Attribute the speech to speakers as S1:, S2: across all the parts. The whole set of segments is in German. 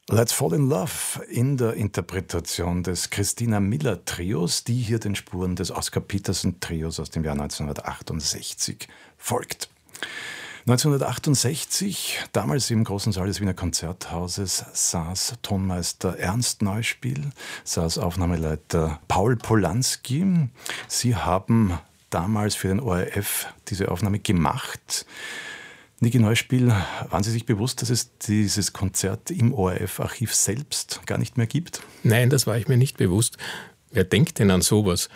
S1: Let's Fall in Love in der Interpretation des Christina Miller Trios, die hier den Spuren des Oscar Peterson Trios aus dem Jahr 1968 folgt. 1968, damals im großen Saal des Wiener Konzerthauses, saß Tonmeister Ernst Neuspiel, saß Aufnahmeleiter Paul Polanski. Sie haben damals für den ORF diese Aufnahme gemacht. Niki Neuspiel, waren Sie sich bewusst, dass es dieses Konzert im ORF-Archiv selbst gar nicht mehr gibt?
S2: Nein, das war ich mir nicht bewusst. Wer denkt denn an sowas?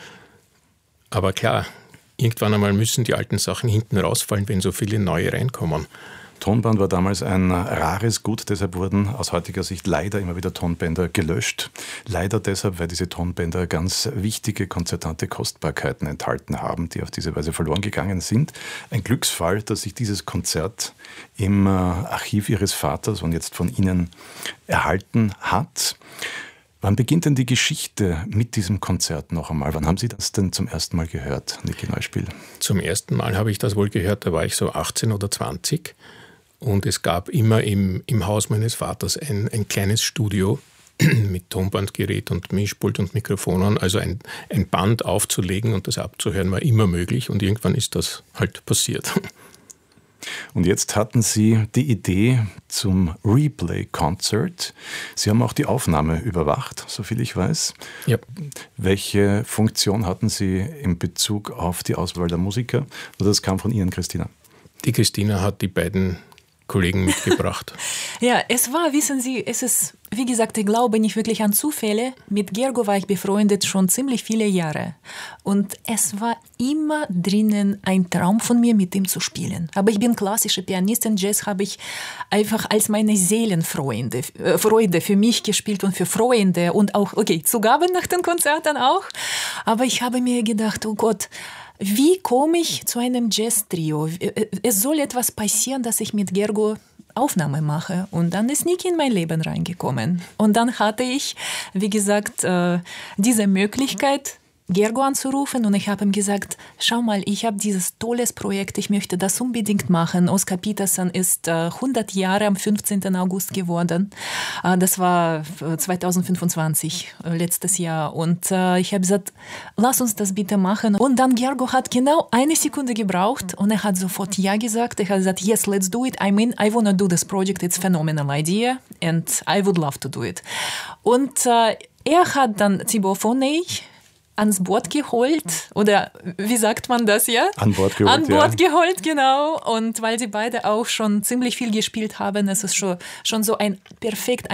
S2: Aber klar, irgendwann einmal müssen die alten Sachen hinten rausfallen, wenn so viele neue reinkommen.
S1: Tonband war damals ein rares Gut, deshalb wurden aus heutiger Sicht leider immer wieder Tonbänder gelöscht. Leider deshalb, weil diese Tonbänder ganz wichtige konzertante Kostbarkeiten enthalten haben, die auf diese Weise verloren gegangen sind. Ein Glücksfall, dass sich dieses Konzert im Archiv Ihres Vaters und jetzt von Ihnen erhalten hat. Wann beginnt denn die Geschichte mit diesem Konzert noch einmal? Wann haben Sie das denn zum ersten Mal gehört, Niki Neuspiel?
S2: Zum ersten Mal habe ich das wohl gehört, da war ich so 18 oder 20. Und es gab immer im Haus meines Vaters ein kleines Studio mit Tonbandgerät und Mischpult und Mikrofonen. Also ein Band aufzulegen und das abzuhören war immer möglich. Und irgendwann ist das halt passiert.
S1: Und jetzt hatten Sie die Idee zum Replay-Concert. Sie haben auch die Aufnahme überwacht, soviel ich weiß.
S2: Ja.
S1: Welche Funktion hatten Sie in Bezug auf die Auswahl der Musiker? Oder das kam von Ihnen, Christina?
S2: Die Christina hat die beiden Kollegen mitgebracht.
S3: Ja, es war, wissen Sie, es ist, wie gesagt, ich glaube nicht wirklich an Zufälle. Mit Gergo war ich befreundet schon ziemlich viele Jahre. Und es war immer drinnen ein Traum von mir, mit ihm zu spielen. Aber ich bin klassische Pianistin. Jazz habe ich einfach als meine Seelenfreunde Freude für mich gespielt und für Freunde. Und auch, okay, Zugaben nach den Konzerten auch. Aber ich habe mir gedacht, oh Gott, wie komme ich zu einem Jazz-Trio? Es soll etwas passieren, dass ich mit Gergo Aufnahme mache. Und dann ist Niki in mein Leben reingekommen. Und dann hatte ich, wie gesagt, diese Möglichkeit, Gergo anzurufen, und ich habe ihm gesagt, schau mal, ich habe dieses tolles Projekt, ich möchte das unbedingt machen. Oscar Peterson ist 100 Jahre am 15. August geworden. Das war 2025, letztes Jahr. Und ich habe gesagt, lass uns das bitte machen. Und dann Gergo hat genau eine Sekunde gebraucht und er hat sofort Ja gesagt. Er hat gesagt, yes, let's do it. I mean, I want to do this project. It's a phenomenal idea and I would love to do it. Und er hat dann Thibaut Fournier ans Bord geholt, oder wie sagt man das, ja?
S1: An Bord geholt,
S3: An Bord geholt, genau. Und weil sie beide auch schon ziemlich viel gespielt haben, es ist schon so ein perfekt